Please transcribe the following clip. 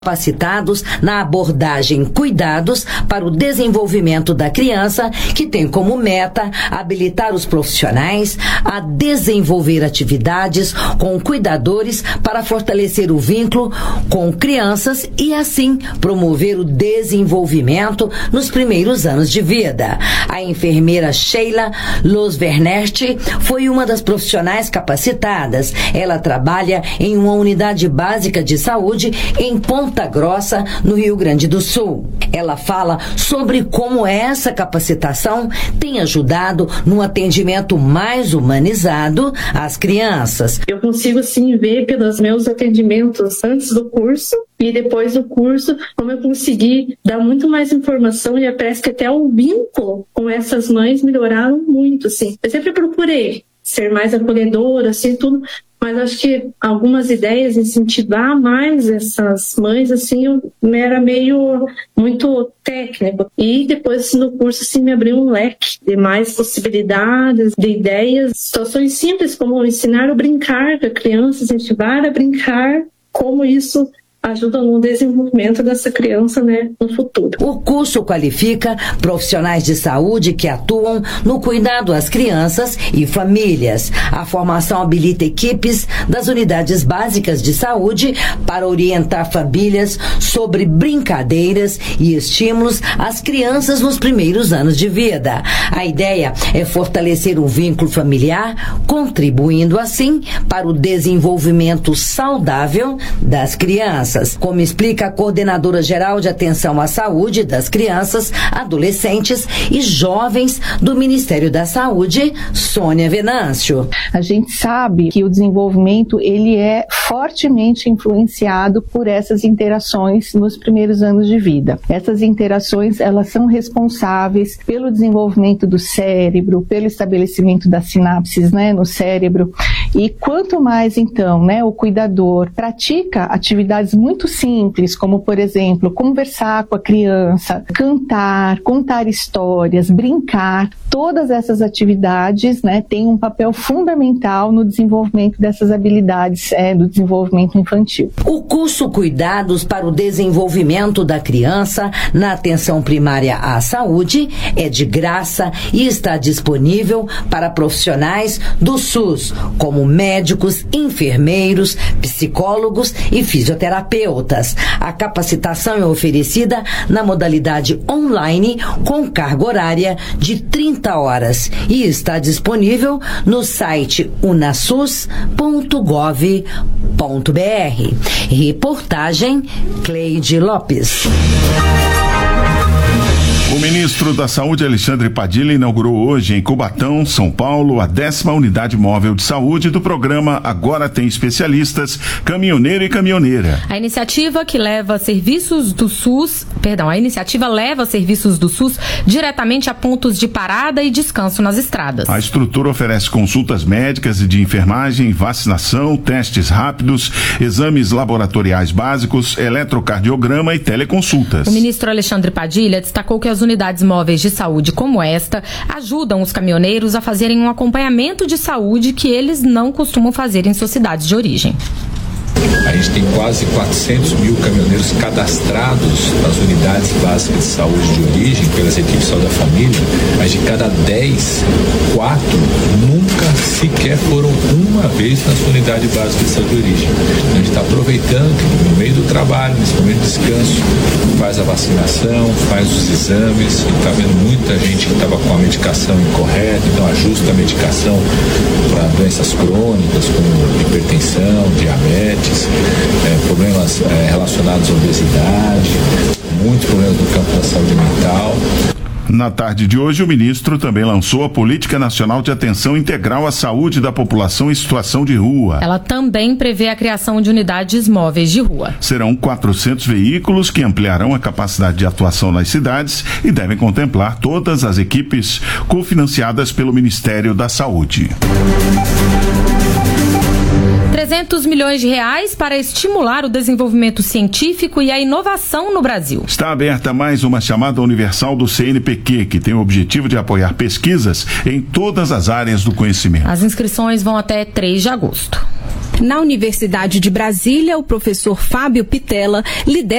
capacitados na abordagem cuidados para o desenvolvimento da criança, que tem como meta habilitar os profissionais a desenvolver atividades com cuidadores para fortalecer o vínculo com crianças e assim promover o desenvolvimento nos primeiros anos de vida. A enfermeira Sheila Losvernert foi uma das profissionais capacitadas. Ela trabalha em uma unidade básica de saúde em Ponta Grossa, no Rio Grande do Sul. Ela fala sobre como essa capacitação tem ajudado no atendimento mais humanizado às crianças. Eu consigo sim ver pelos meus atendimentos antes do curso e depois do curso, como eu consegui dar muito mais informação e parece que até o vínculo com essas mães melhoraram muito, assim. Eu sempre procurei ser mais acolhedora, assim, tudo. Mas acho que algumas ideias, incentivar mais essas mães, assim, era meio muito técnico. E depois no curso, assim, me abriu um leque de mais possibilidades, de ideias, situações simples, como ensinar a brincar com a criança, incentivar a brincar, como isso ajuda no desenvolvimento dessa criança, né, no futuro. O curso qualifica profissionais de saúde que atuam no cuidado às crianças e famílias. A formação habilita equipes das unidades básicas de saúde para orientar famílias sobre brincadeiras e estímulos às crianças nos primeiros anos de vida. A ideia é fortalecer o vínculo familiar, contribuindo assim para o desenvolvimento saudável das crianças. Como explica a coordenadora geral de atenção à saúde das crianças, adolescentes e jovens do Ministério da Saúde, Sônia Venâncio. A gente sabe que o desenvolvimento ele é fortemente influenciado por essas interações nos primeiros anos de vida. Essas interações, elas são responsáveis pelo desenvolvimento do cérebro, pelo estabelecimento das sinapses, né, no cérebro. E quanto mais, então, né, o cuidador pratica atividades muito simples, como, por exemplo, conversar com a criança, cantar, contar histórias, brincar, todas essas atividades, né, têm um papel fundamental no desenvolvimento dessas habilidades do desenvolvimento infantil. O curso Cuidados para o Desenvolvimento da Criança na Atenção Primária à Saúde é de graça e está disponível para profissionais do SUS, como médicos, enfermeiros, psicólogos e fisioterapeutas. A capacitação é oferecida na modalidade online com carga horária de 30 horas e está disponível no site unasus.gov.br. Reportagem Cleide Lopes. O ministro da Saúde, Alexandre Padilha, inaugurou hoje em Cubatão, São Paulo, a 10ª unidade móvel de saúde do programa Agora Tem Especialistas, Caminhoneiro e Caminhoneira. A iniciativa leva serviços do SUS diretamente a pontos de parada e descanso nas estradas. A estrutura oferece consultas médicas e de enfermagem, vacinação, testes rápidos, exames laboratoriais básicos, eletrocardiograma e teleconsultas. O ministro Alexandre Padilha destacou que as unidades móveis de saúde como esta ajudam os caminhoneiros a fazerem um acompanhamento de saúde que eles não costumam fazer em suas cidades de origem. A gente tem quase 400 mil caminhoneiros cadastrados nas unidades básicas de saúde de origem pelas equipes de saúde da família, mas de cada 10, 4 nunca sequer foram uma vez na sua unidade básica de saúde de origem. Então a gente está aproveitando que no meio do trabalho, nesse momento de descanso, faz a vacinação, faz os exames, e está vendo muita gente que estava com a medicação incorreta, então ajusta a medicação para doenças crônicas como hipertensão, diabetes, problemas relacionados à obesidade, muitos problemas no campo da saúde mental. Na tarde de hoje, o ministro também lançou a Política Nacional de Atenção Integral à Saúde da População em Situação de Rua. Ela também prevê a criação de unidades móveis de rua. Serão 400 veículos que ampliarão a capacidade de atuação nas cidades e devem contemplar todas as equipes cofinanciadas pelo Ministério da Saúde. 300 milhões de reais para estimular o desenvolvimento científico e a inovação no Brasil. Está aberta mais uma chamada universal do CNPq, que tem o objetivo de apoiar pesquisas em todas as áreas do conhecimento. As inscrições vão até 3 de agosto. Na Universidade de Brasília, o professor Fábio Pitella lidera